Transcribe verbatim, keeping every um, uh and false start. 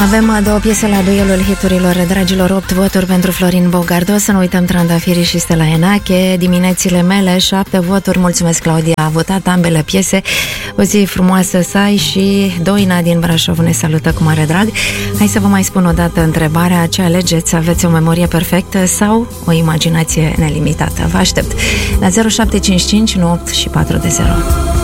Avem două piese la duelul hiturilor, dragilor, opt voturi pentru Florin Bogardo, să nu uităm Trandafirii și Stella Enache, Diminețile mele, șapte voturi, mulțumesc Claudia, a votat ambele piese, o zi frumoasă să ai și Doina din Brașov ne salută cu mare drag. Hai să vă mai spun o dată întrebarea, ce alegeți, aveți o memorie perfectă sau o imaginație nelimitată? Vă aștept la zero șapte cinci cinci nouă opt și patru de zero.